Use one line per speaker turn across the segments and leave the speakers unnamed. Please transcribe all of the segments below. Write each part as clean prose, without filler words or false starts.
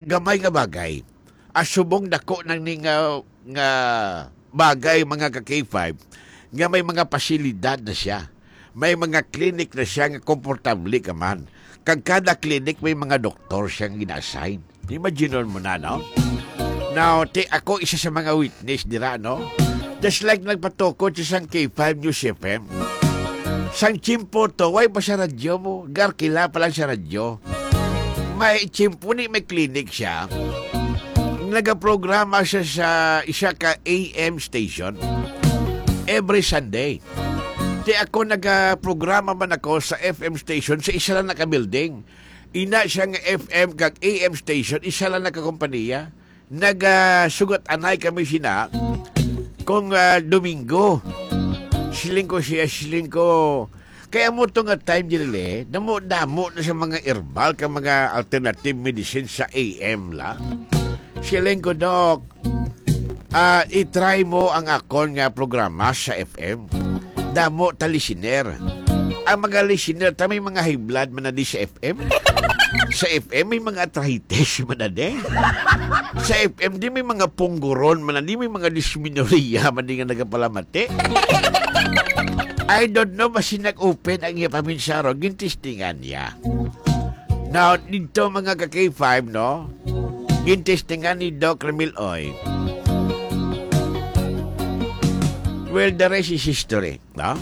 gamay nga bagay. Asubong dako ng nga bagay mga ka-K5 nga may mga pasilidad na siya. May mga clinic na siya nga komportable ka man. Kag kada clinic may mga doktor siyang gina-assign. Imagine mo na, no? Now, ako isa sa mga witness dira, no? Just like nagpatukod sa isang K5 News FM. Sang chimpo to, why ba sa radyo mo? Garkila pa lang sa radyo. May chimpo ni may clinic siya. Nagaprograma siya sa isa ka AM station every Sunday. Ako nagaprograma man ako sa FM station sa isa lang naka-building. Ina siya nga FM kag AM station, isa lang naka-kompanya. Nagasugot anay kami sina kung Domingo. Siling ko. Kaya mo ito nga time dinili, damo na sa mga herbal ka mga alternative medicine sa AM la. Siling ko, Dok, i-try mo ang akon nga programa sa FM. Damo ta listener. Ang mga listener, may mga high blood man na di sa FM. Sa FM, may mga arthritis man na di. Sa FM, di may mga pungguron man na di. May mga dysmenorrhea man di nga nagapalamati. I don't know, basi nag-open ang iya paminsaro. Gintistingan niya. Now, dito mga ka-K5, no? Gintistingan ni Doc Ramil Oy. Well, the rest is history, no?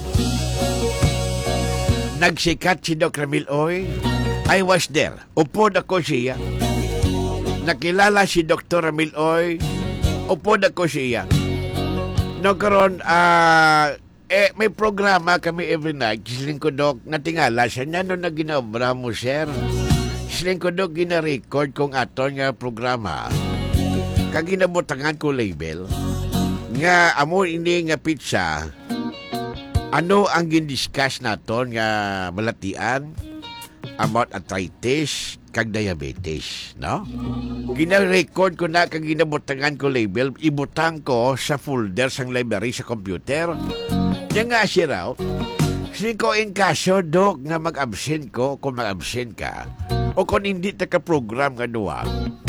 Nagsikat si Doc Ramil Oy. I was there. Upod ako siya. Nakilala si Dr. Ramil Oy. Upod ako siya. No, karon, may programa kami every night. Siling ko, Doc, natingala siya. Ano na ginobra mo, sir? Siling ko, Doc, gina-record kong aton nga programa. Kaginabutangan ko label. Nga, amo ini nga pizza. Ano ang gindiscuss naton nga malatian about arthritis kag diabetes, no? Gina-record ko na kag ginabutangan ko label, ibutang ko sa folder sang library sa computer. Diyan nga siya raw. Kasi ko in kaso, Dok, nga mag-absent ko, kung mag-absent ka, o kung hindi ka-program nga duwa,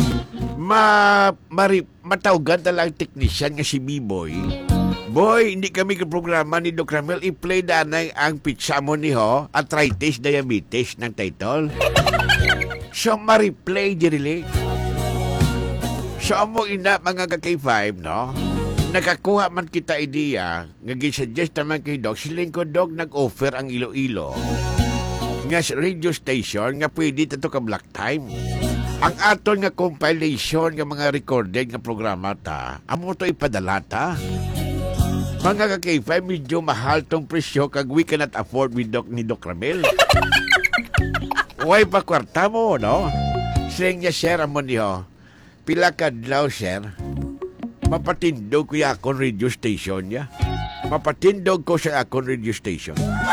matawgan talang technician nga si B-Boy. Boy, hindi kami ka-programa ni Doc Ramel, i-play danay ang pizza mo ni ho, arthritis, diabetes ng title. So, ma-replay dirili. So, amo ina mga ka-K5, no? Nakakuha man kita idea, nga gisuggest naman kay Doc, siling ko, Doc, nag-offer ang Iloilo nga radio station nga pwede ito ka black time. Ang aton nga compilation nga mga recorded nga programa ta, amo to ipadala ta. Mga ka-K5, medyo mahal tong presyo kag we cannot afford with ni Doc Ramel. Uy, pa kwarta mo, no? Siling niya, sir, amo niyo. Pila kadlaw, sir. Mapatindog ko ya akong radio station niya. Mapatindog ko sa akong radio station.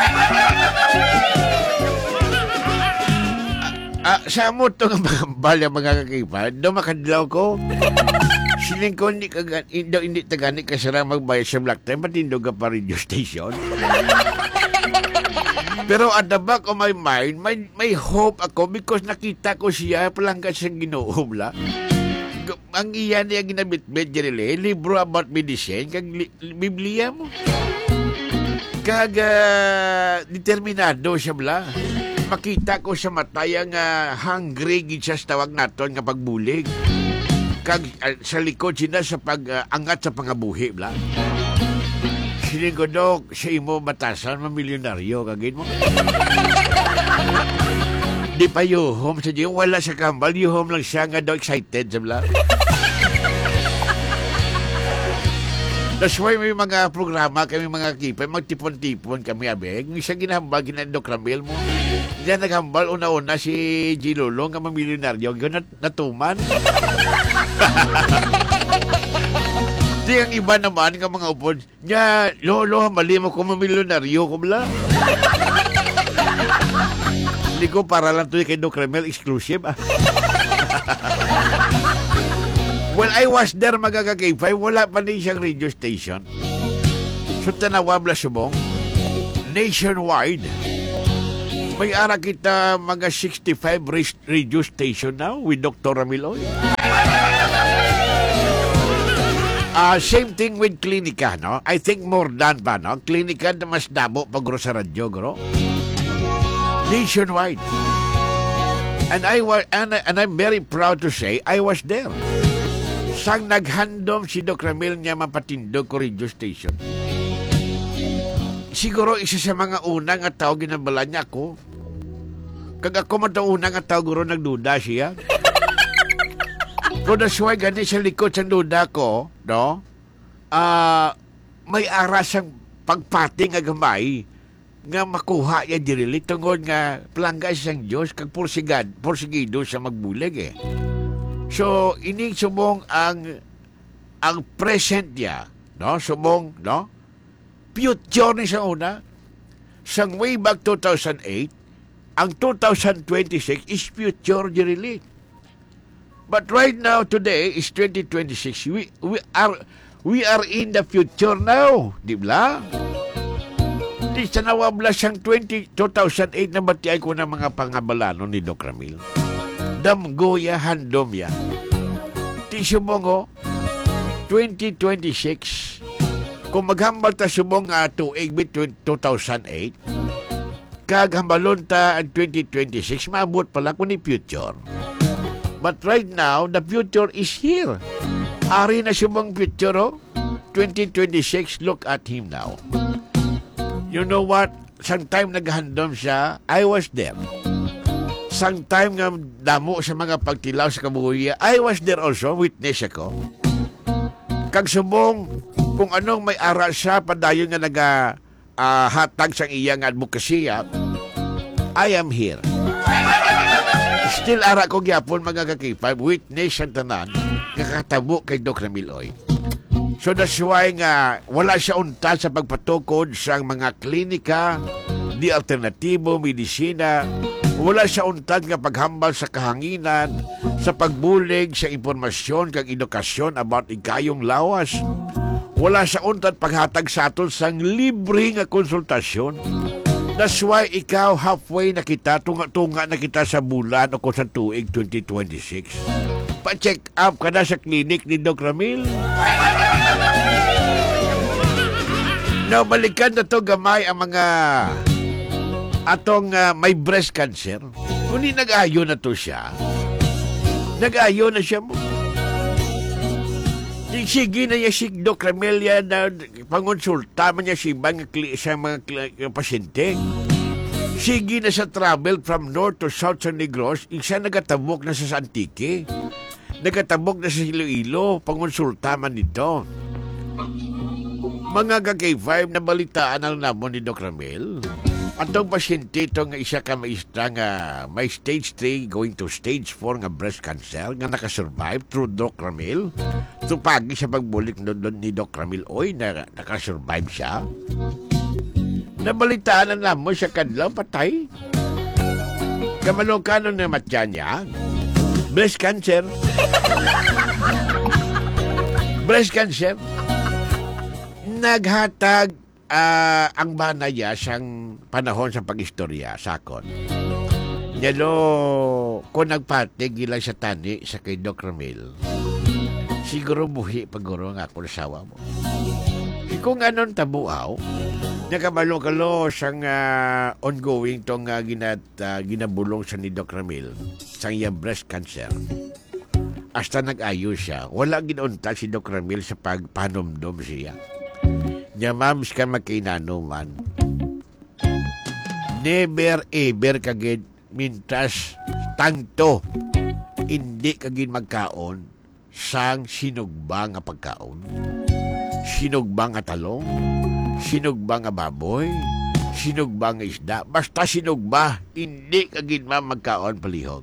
Sa mo ito nga mga balya mga kakipa, do makadlaw ko. Siling ko hindi tagani kasara magbayad sa black time, patindog ka pa radio station. Pero at the back of my mind, may hope ako because nakita ko siya palangga siyang Ginoo la. Ang iya niya ginabit-bit dirili, libro about medicine, kag Biblia mo. Kag determinado siya bla. Makita ko sa mataya nga hungry gid siya sa tawag naton nga pagbulig. Kag sa likod siya sa pag-angat sa pangabuhi bla. Siling ko, Dok, sa imo batasan, mamilyonaryo, kagin mo. Di pa yuhom sa diyo, wala sa kambal, yuhom lang siya nga daw excited sa bla. That's why may mga programa kami mga kipa, magtipon-tipon kami abeg. Ng isang ginahambal, Doc Ramel mo. Diyan naghambal, una-una si Gilolo nga mamilyonaryo, yun natuman. Di ang iba naman nga mga upod, niya, Lolo, mali mo ko mamilyonaryo ko bla. Hindi ko para lang ito kay Doc Ramel exclusive. Well, I was there mga ka-K5, wala pa din siyang radio station. So, tanawab la subong, nationwide. May ara kita mga 65 radio station now with Dr. Ramiloy. Same thing with Klinika, no? I think more than pa, no? Klinika na mas damo pag sa radyo, gro. Nationwide. And I'm very proud to say I was there. Sang naghandom si Doc Ramil niya mapatindog ko radio station. Siguro isa sa mga unang at tao ginabala niya ako. Kag ako mataunang at tao guro nagduda siya. Pero that's why gani sa likod sa duda ko, no? May arasang pagpating nga gamay nga makuha ya dirili tungod nga plangga siyang Diyos kag porsigido sa magbulig eh. So ining subong ang present niya, no? Subong, no? Future ni sa una sang way back 2008, ang 2026 is future dirili. But right now, today is 2026. We are in the future now, di ba? Di sa nawabla siyang 2008 na batiay ko ng mga pangabalano ni Doc Ramil. Damgoya, handomya. Di sumongo, 2026. Kung maghambal ta sumong tuig bit 2008, kaghambalon ta ang 2026, maabot pala ko ni future. But right now, the future is here. Ari na siyang future, oh. 2026, look at him now. You know what? Sang time naghandom siya, I was there. Sang time nga damo sa mga pagtilaw sa kabuhuya, I was there also, witness ako. Kag subong, kung anong may aral siya, padayon nga hatag sa iyang advokasya, I am here. Still ara ko gyapon mga kakipay, witness ang tanan, kakatabo kay Doc Ramiloy. So that's why nga wala siya unta sa pagpatukod sa mga klinika, di alternatibo, medisina. Wala siya untad nga paghambal sa kahanginan, sa pagbulig sa impormasyon kag edukasyon about ikayong lawas. Wala siya untad paghatag sa aton sang libre nga konsultasyon. That's why ikaw halfway na kita, tunga na kita sa bulan o sa tuig 2026. Pa-check up ka na sa klinik ni Doc Ramil. Now, balikan na to gamay ang mga atong may breast cancer. Kuni nag-ayo na to siya. Nag-ayo na siya mo. Sige na niya si Doc Ramil na pangonsulta man niya sa mga pasyente. Sige na sa travel from north to south sa Negros, isa nagatabok na sa Antique. Nagatabok na sa Iloilo, pangonsulta man nito. Mga K5 na balitaan ang namon ni Doc Ramil. Atong pasyente ito nga isa ka maistra nga may stage 3 going to stage 4 nga breast cancer nga nakasurvive through Doc Ramil. Tupagi sa pagbulik ni Doc Ramil oy na nakasurvive siya. Nabalitaan na namon siya kadlaw patay. Kamalokano na matya niya. Breast cancer. Breast cancer. Naghatag ang banaya siyang panahon sa pag-istorya sakon. Nyalo, kung nagpatig ilang sa tani sa kay Doc Ramil, siguro buhi paguro nga ako nasawa mo. Kung anon tabuaw, nakamalo-kalo siyang ongoing tong ginabulong sa ni Doc Ramil sa iyang breast cancer. Hasta nag-ayo siya, wala ginunta si Doc Ramil sa pagpanomdom siya. Nya mams ka makinano man. Never ever kagid mintas tangto hindi kagid magkaon sang sinugba nga pagkaon. Sinugba nga talong, sinugba nga baboy, sinugba nga isda, basta sinugba hindi kagid magkaon palihog.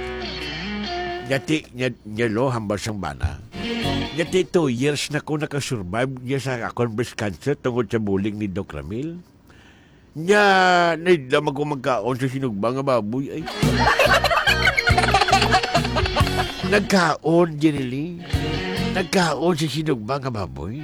Yati nyalo hambal sang bana. Yati 2 years na ko nakasurvive niya sa akong breast cancer tungkol sa buling ni Doc Ramil. Nya, naidlamag ko magkaon sa sinugba nga baboy. Ay. Nagkaon, Jenny. Nagkaon sa sinugba nga baboy.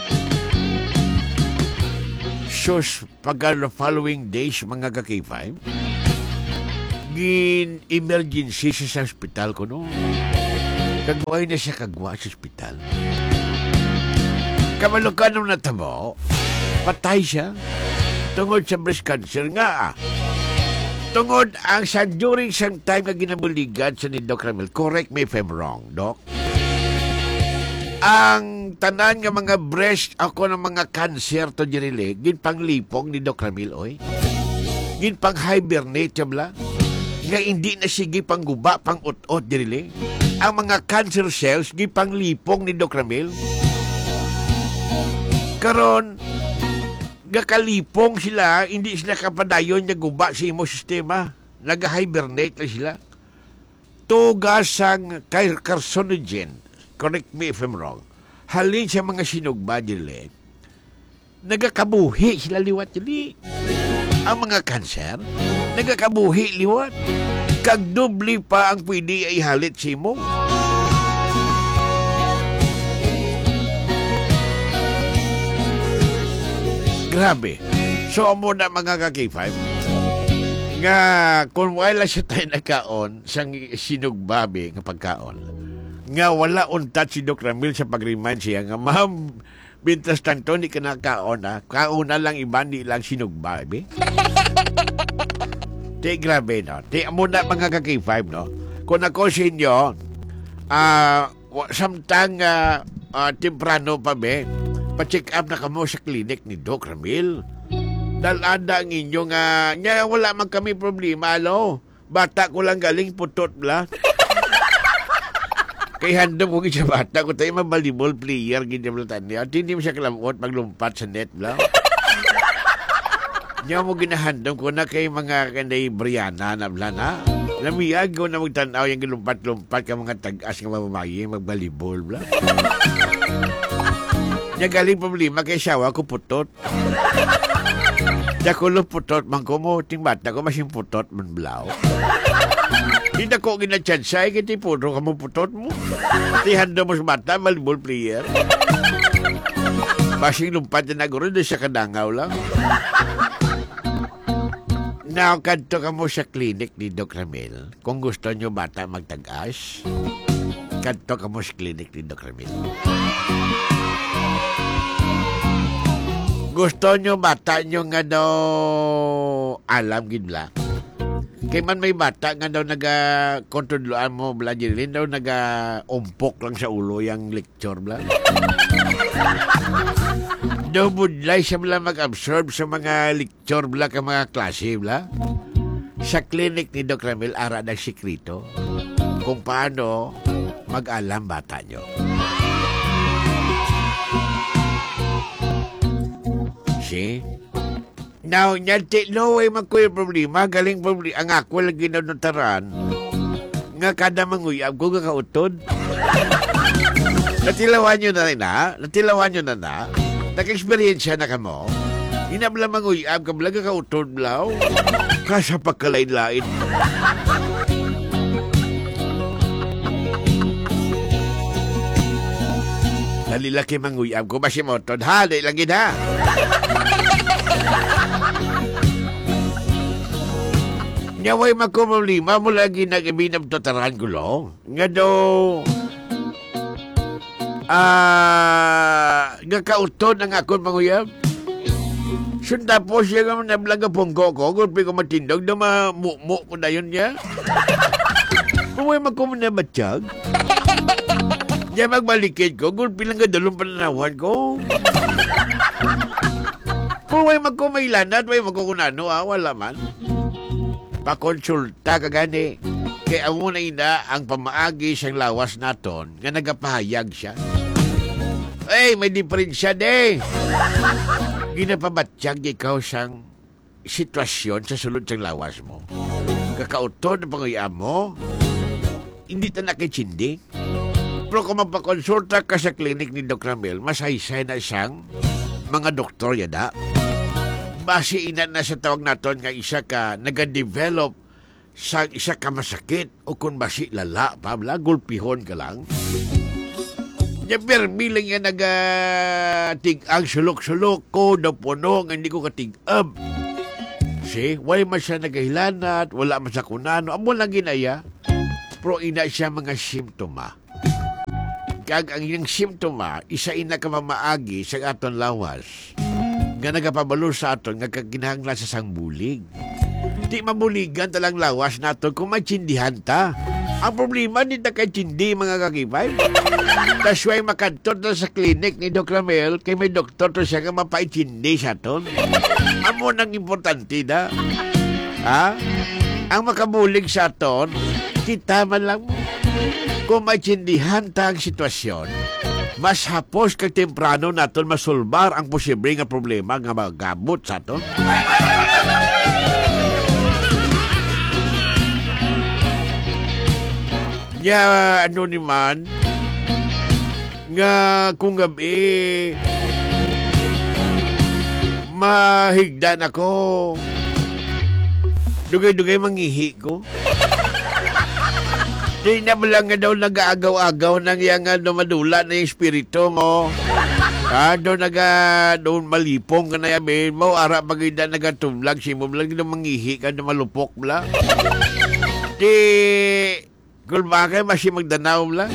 So, pagka following days, mga K5, gin-emergency sa hospital ko, no? Kagway na siya kagwa sa ospital. Kamalukan nung natamo, patay siya. Tungod sa breast cancer nga. Tungod ang sa during sang time nga ginabuligan sa ni Doc Ramil. Correct me if I'm wrong, Doc. Ang tanan nga mga breast ako ng mga cancer to dirili, ginpanglipong ni Doc Ramil, oy. Ginpang-hibernate bla. Nga hindi na sige pangguba, pang-ut-ut dirili. Ang mga cancer cells, ginpanglipong ni Doc Ramil. Karon, gakalipong sila, hindi sila kapadayon nga guba sa imo sistema. Nag-hibernate na sila. Tugas ang carcinogen. Correct me if I'm wrong. Halin sa mga sinugba dili. Nagakabuhi sila liwat dili. Ang mga kanser, nagakabuhi liwat. Kagdubli pa ang pwede ay halit sa imo. Grabe. So, amo na mga ka-K5, nga kung wala siya tayo nagkaon, sang sinugbabi nga pagkaon, nga wala untat si Doc Ramil sa pag-remind siya, nga ma'am, bintas tanto, ni ka nakaon, ha? Kauna lang iba, ni lang sinugbabi. Di, grabe, no? Di, amo na mga ka-K5, no? Kung ako sa inyo, samtang temprano pa be, pa-check up na kamo sa klinik ni Doc Ramil. Dalada ang inyo nga, wala man kami problema, alo. Bata ko lang galing putot bla. Kay handom ko sa bata ko tayo volleyball player, ginablutan niya. At hindi mo siya kalamot maglumpat sa net bla. Niya mo ginahandom ko na kay mga kanday Brianna na bla na. Lamiyag ko na magtanaw yung gilumpat-lumpat ka mga tag-as nga mamamayi, mag-volleyball bla. Niya galing problema kay siyawa ko putot. Niya ko putot man ko mo, ting bata ko masing putot man blaw. Hindi ko ginachansay, kaya puro ka mo putot mo. Tihanda mo sa bata, volleyball player. Basing lumpat na naguro, doon siya kadangaw lang. Now, kanto ka mo sa klinik ni Doc Ramil. Kung gusto nyo bata magtag-as, kanto ka mo sa klinik ni Doc Ramil. Gusto nyo bata nyo nga daw alam gidla. Kay man may bata nga daw naga-kontroluan mo bla rin daw naga-umpok lang sa ulo yung lecture bla. Daw budlay siya bla mag-absorb sa mga lecture bla ka mga klase bla. Sa klinik ni Doc Ramil ara ng sikrito kung paano mag-alam bata nyo. See? Now, no way magkuya problema. Galing problema. Ang ako lagi na notaran. Nga kada manguyab ko kakautod. Natilawan nyo na rin ha? Natilawan nyo na? Nag-experience na ka mo? Inabla manguyab ka bla kakautod blaw? Kasa pagkalain-lain. Dalilaki manguyab ko. Basi mo tod ha? Dahil lagi na. Nyaway magkumulima mo lagi nag-ibinab totaran ko lo. Nga do, nga kautod ang akong manguyab. Sunda po siya nga nablaga pongko ko, gulpi ko matindog, na mamukmuk ko na yun niya. Nyaway magkuminabatsyag. Diya magbalikid ko, gulpi lang ka dalong pananawan ko. Nyaway magkumailanat, may magkukunano, wala man. Pakonsulta ka gani. Kaya amo na ina ang pamaagi siyang lawas naton nga nagapahayag siya. May diferensya de. Ginapabatsyag ikaw siyang sitwasyon sa sulod siyang lawas mo. Kakautod na pangayam mo, hindi ta nakitsindi. Pero kung mapakonsulta ka sa klinik ni Doc Ramil, masaysay na siyang mga doktor yada. Basi ina na sa tawag naton nga isa ka nagadevelop sa isa ka masakit o kung basi lala pa, gulpihon ka lang. Nya permi lang yan nagatig-ang sulok-sulok ko na puno nga hindi ko katig-ab. Si, wala man siya nagahilanat, wala man sa kunano, amo lang ginaya. Pero ina siya mga simptoma kag ang iyang simptoma isa ina ka mamaagi sa aton lawas nga nagapabalo sa aton nga kaginahanglan sa sangbulig. Di mabuligan talang lawas naton kung matsindihan ta. Ang problema di ta kay tindi mga kakipay. Tas way makadtot na sa klinik ni Dr. Ramel kay may doktor to siya nga mapaitindi sa aton. Amo nang importante da. Ha? Ang makabulig sa aton, kita man lang mo. Kung matsindihan ta ang sitwasyon, mas hapos kag temprano naton masulbar ang posible nga problema nga magabot sa aton. Ya, ano ni man, nga kung gabi, mahigdan ako. Dugay-dugay mangihi ko. Di na mo lang nga daw nag-aagaw-agaw nang yang madula na yung espiritu mo. Doon malipong ka na yamin mo, ara pag-ida nagatumlag, simom lang na mangihi ka na malupok bla. Di... Kung bakit, masih magdanaw lang.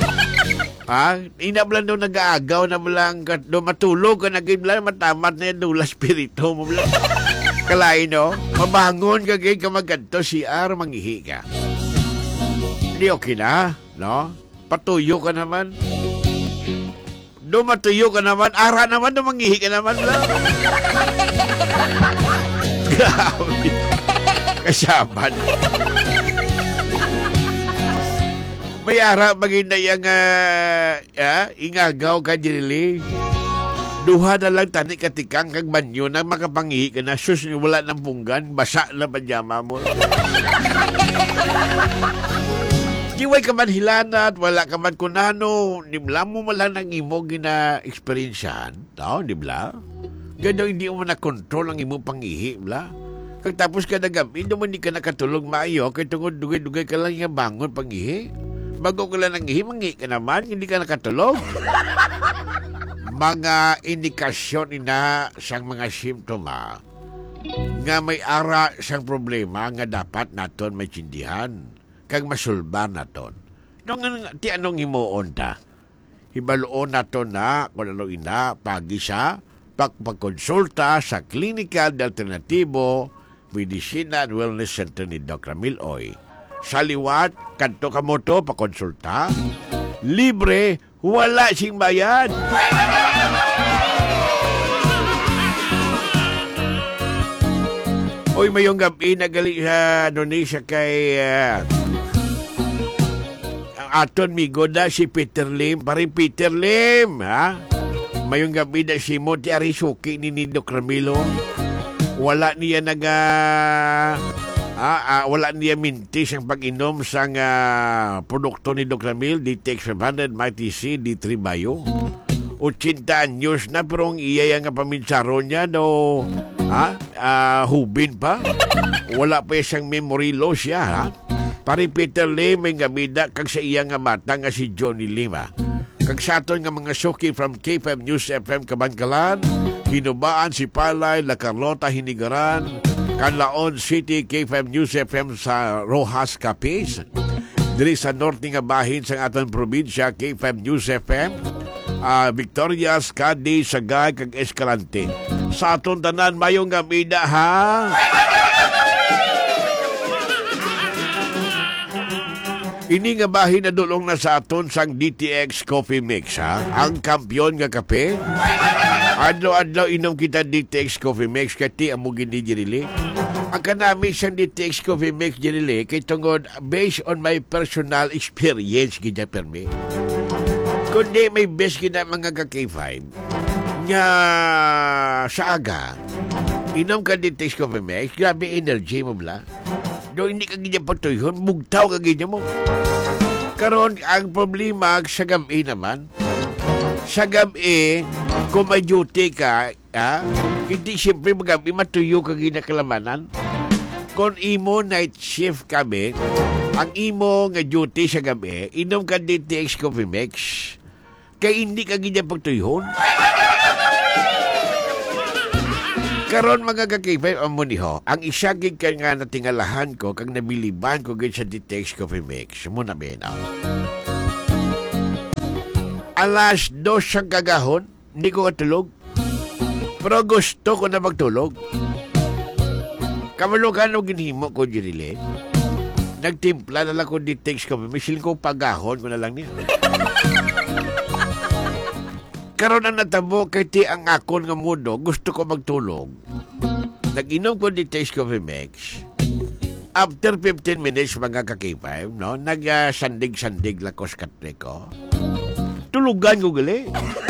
Inam lang daw nag-aagaw na mo lang, matulog ka na lang, matamat na yung dula spirito mo lang. Kalain, no? Mabangon ka kayo ka magkanto, si Ar, mangihi ka. Hindi okay na, no? Patuyo ka naman. Matuyo ka naman, ara naman, mangihi ka naman lang. Grabe. Kasaban. May ara maging na yung ingagaw ka dili. Duha na lang tani katikang kag banyo na makapangihi ka na sus wala ng punggan, basa na pajama mo. Diway ka man hilanat, wala ka man kunano, nibla mo malang nang imo gina-experiencean, no, nibla? Gano hindi mo na-control ang imo pangihi, bla? Kag tapos ka na gabi, hindi ka nakatulog maayo, kaya tungod dugay-dugay ka lang yung bangon pangihi. Bago ka lang nangihi, mangihi ka naman, hindi ka nakatulog. Mga indikasyon ina sang mga simptoma nga may ara sang problema nga dapat naton maintindihan kag masulbar naton. Ti anong himuon ta? Hibaluon naton na kung ano ina pagi sa pagpakonsulta sa Clinical de Alternativo Medicina and Wellness Center ni Dr. Miloy. Sa liwat, kanto ka mo to, pakonsulta. Libre, wala sing bayad. Oy, mayong gabi nagali sa Indonesia kay ang aton migo da si Peter Lim. Paring Peter Lim, ha? Mayong gabi da si Monty Arisuki ni Dr. Milo. Wala niya wala niya mintis ang pag-inom sa produkto ni Dr. Mil, DTX 500, Mighty C, D3 Bio. 80 anyos na, pero ang iya yung paminsaro niya, no, hubin pa. Wala pa isang memory loss siya, ha? Pari Peter Lim, may gamida, kag sa iya nga mata nga si Johnny Lima. Kag sa aton nga mga suki from K5 News FM Kabangkalan, Hinubaan, Sipalay, La Carlota, Hinigaran, Canlaon City, K5 News FM sa Rojas, Capiz. Diri sa norte nga bahin sa aton probinsya, K5 News FM, Victorias, Cadiz, Sagay, kag Escalante. Sa aton tanan, mayong gamida, ha? Ini nga bahin na dulong na sa aton sang DTX Coffee Mix, ha? Ang kampyon nga kape. Adlaw-adlaw inom kita DTX Coffee Mix kati amo gindi dirili. Ang kanami sang DTX Coffee Mix dirili kay tungod based on my personal experience gida permi. Kundi may best gina mga ka-K5 nga sa aga. Inom ka DTX Coffee Mix, grabe energy mo bla. Do hindi ka ganyan patuyhon, bugtaw ka ganyan mo. Karon ang problema sa gabi naman, sa gabi, kung may duty ka, hindi siyempre magabi matuyo ka ginakalamanan. Kung imo night shift kami, ang imo nga duty sa gabi, inom ka DTX Coffee Mix, kaya hindi ka ganyan patuyhon. Karon mga kakipay, amuniho, ang isagig ka nga natingalahan ko kang nabiliban ko sa DTX Coffee Mix. Muna ba Alas 2 siyang kagahon, hindi ko katulog. Pero gusto ko na magtulog. Kamalugan o ginhimo ko, Jirile. Nagtimpla na lang ko di text ko. Misil ko pagahon ko na lang niya. Karon ang natabo kay ti ang akon nga mundo, gusto ko magtulog. Nag-inom ko di text ko Max. After 15 minutes, mga ka-K5, no? Nag-sandig-sandig lakos katre ko. Tulugan ko gali.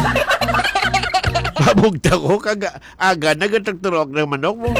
Pabugta ko, aga nagatagturok ng manok mo.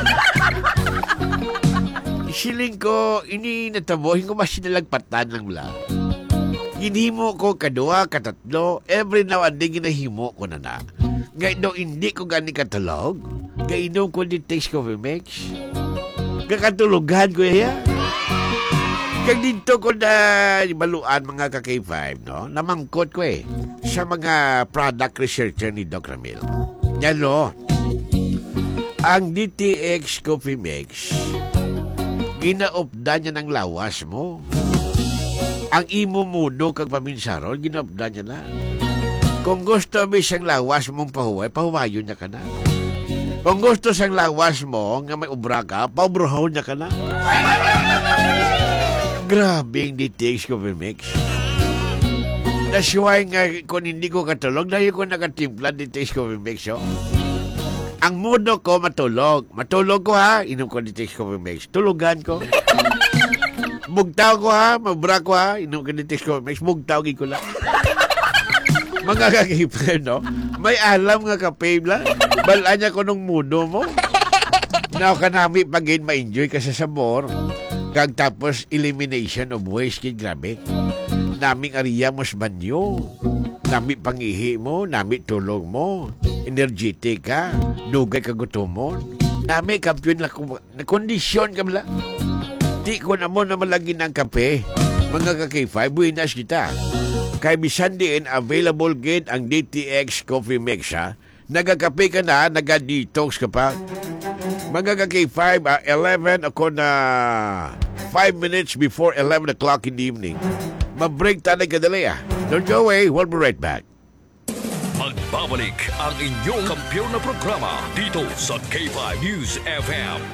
Siling ko, ini natabohin ko mas sinalagpatan ng la. Ginhimo ko kadua, katatlo, every now and then ginahimo ko na na. Ngayon daw hindi ko gani katulog, gainom ko di taste ko Max. Kakatulugan ko ya. Kag dito ko na baluan mga ka-K5, no? Namangkot ko sa mga product researcher ni Doc Ramil. Yan, no? Ang DTX Coffee Mix, ginaopda niya ng lawas mo. Ang imo mudo kag paminsarol, ginaopda niya na. Kung gusto mo siyang lawas mong pahuwayon niya ka na. Kung gusto siyang lawas mo, nga may ubra ka, paubrahon niya ka na. Grabe ang DTX Coffee Mix. That's why nga kung hindi ko katulog, dahil ko nakatimpla DTX Coffee Mix, oh. Ang mudo ko matulog. Matulog ko ha, inom ko DTX Coffee Mix. Tulugan ko. Bugtaw ko ha, mabra ko ha, inom ko DTX Coffee Mix. Bugtaw ko lang. Mga kakipin, no? May alam nga kapibla. Balaan niya ko nung mudo mo. Now ka namin pag-in ma-enjoy ka sa sabor. Kag tapos elimination of waste, kid grabe. Naming ariya mos banyo. Nami pangihi mo, nami tulog mo. Energetic ka. Dugay ka gutomon. Nami kampiyon na kondisyon ka bala. Di ko na mo na malagi ng kape. Mga ka-K5, buinas kita. Kay bisan din available gid ang DTX Coffee Mix, ha? Nagakape ka na, naga-detox ka pa. Mga ka-K5, 11 ako na 5 minutes before 11 o'clock in the evening. Ma-break tayo kadali, ha? Don't go away, we'll be right back.
Magbabalik ang inyong kampiyon na programa dito sa K5 News FM.